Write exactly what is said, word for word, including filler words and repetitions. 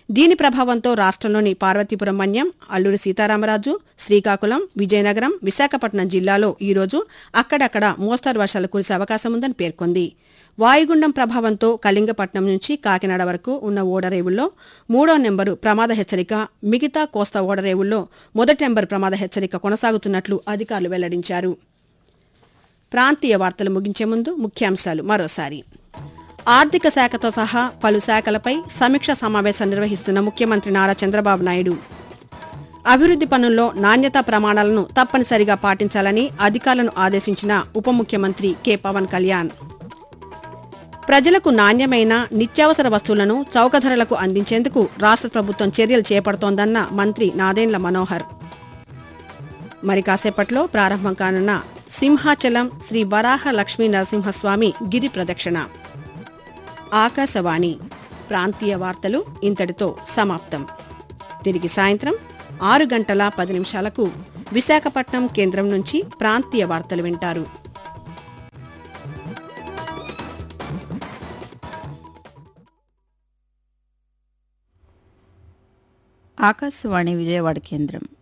దీని ప్రభావంతో రాష్ట్రంలోని పార్వతీపురం మన్యం, అల్లూరి సీతారామరాజు, శ్రీకాకుళం, విజయనగరం, విశాఖపట్నం జిల్లాలో ఈరోజు అక్కడక్కడ మోస్తరు వర్షాలు కురిసే అవకాశం ఉందని పేర్కొంది. వాయుగుండం ప్రభావంతో కళింగపట్నం నుంచి కాకినాడ వరకు ఉన్న ఓడరేవుల్లో మూడో నెంబరు ప్రమాద హెచ్చరిక, మిగతా కోస్తా ఓడరేవుల్లో మొదటి నెంబరు ప్రమాద హెచ్చరిక కొనసాగుతున్నట్లు అధికారులు వెల్లడించారు. ప్రాంతీయ వార్తలు ముగించే ముందు ముఖ్యాంశాలు మరోసారి. ఆర్థిక శాఖతో సహా పలు శాఖలపై సమీక్షా సమావేశం నిర్వహిస్తున్న ముఖ్యమంత్రి నారా చంద్రబాబు నాయుడు అభివృద్ది పనుల్లో నాణ్యతా ప్రమాణాలను తప్పనిసరిగా పాటించాలని అధికారులను ఆదేశించిన ఉప ముఖ్యమంత్రి కె పవన్ కళ్యాణ్. ప్రజలకు నాణ్యమైన నిత్యావసర వస్తువులను చౌక ధరలకు అందించేందుకు రాష్ట్ర ప్రభుత్వం చర్యలు చేపడుతోందన్న మంత్రి నాదెండ్ల మనోహర్. మరి కాసేపట్లో ప్రారంభం కానున్న సింహాచలం శ్రీ వరాహ లక్ష్మీ నరసింహస్వామి గిరి ప్రదక్షిణ. ఆకాశవాణి ప్రాంతీయ వార్తలు ఇంతటితో సమాప్తం. తిరిగి సాయంత్రం ఆరు గంటల పది నిమిషాలకు విశాఖపట్నం కేంద్రం నుంచి ప్రాంతీయ వార్తలు వింటారు. ఆకాశవాణి విజయవాడ కేంద్రం.